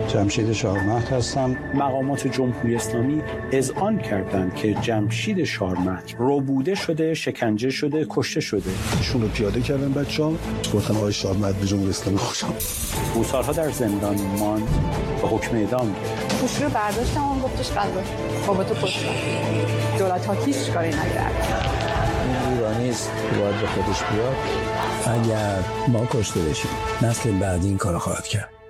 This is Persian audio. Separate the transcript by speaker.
Speaker 1: جمشید شاهرمهد هستم.
Speaker 2: مقامات جمهوری اسلامی اذعان کردند که جمشید شاهرمهد ربوده شده، شکنجه شده، کشته شده.
Speaker 3: ایشون رو پیاده کردن بچه‌ها، گفتن آقای شاهرمهد به جمهوری اسلامی خوشم.
Speaker 2: او سالها در زندان ماند و حکم اعدام گرفت.
Speaker 4: گوشی رو برداشتم و گفتش قضا بابا تو کشتن. دولت ها هیچ کاری نکرد.
Speaker 5: ایرانی است باید به خودش بیاد.
Speaker 6: اگر ما کشته بشیم نسل بعدی این کارو خواهد کرد.